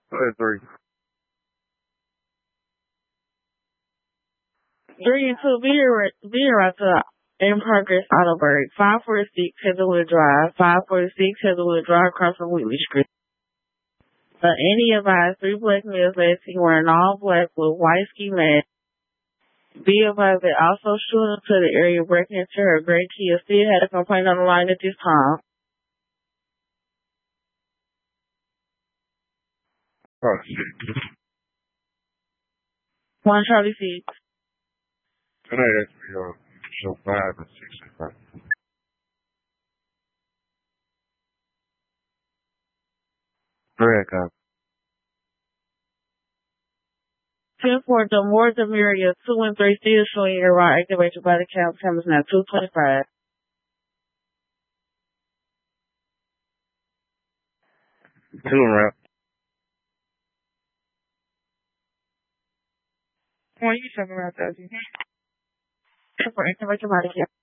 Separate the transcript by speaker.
Speaker 1: Go ahead, 3.
Speaker 2: 3 and 2, be here right there. In progress, Autoberg. 546 Heatherwood Drive. 546 Heatherwood Drive, across from Wheatley Street. Any advised 3 black males last seen wearing all black with white ski mask. Be advised that also shooting to the area breaking into her gray Kia still had a complaint on the line at this time.
Speaker 1: Oh, shit.
Speaker 2: 1 Charlie 6.
Speaker 1: Can I ask me, show 5 and 6 and 5? Correct,
Speaker 2: 10-4, the more the Myria, 2 and 3 still showing your right activated by the cameras now, 225.
Speaker 1: 2 around.
Speaker 2: Why are you talking about that? 10-4, activated by the camera.